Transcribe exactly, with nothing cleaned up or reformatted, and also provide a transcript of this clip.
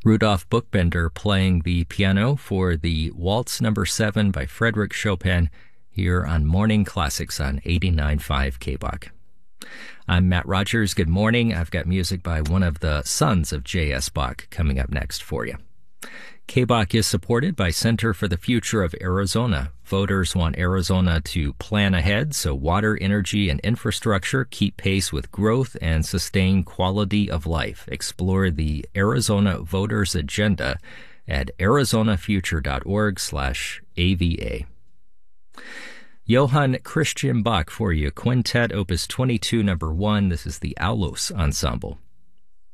Rudolf Buchbinder playing the piano for the Waltz Number seven by Frédéric Chopin here on Morning Classics on eighty-nine point five K B O C. I'm Matt Rogers. Good morning. I've got music by one of the sons of J S. Bach coming up next for you. K B O C is supported by Center for the Future of Arizona. Voters want Arizona to plan ahead so water, energy, and infrastructure keep pace with growth and sustain quality of life. Explore the Arizona Voters Agenda at arizonafuture.org slash AVA. Johann Christian Bach for you, Quintet, Opus twenty-two, number one. This is the Aulos Ensemble.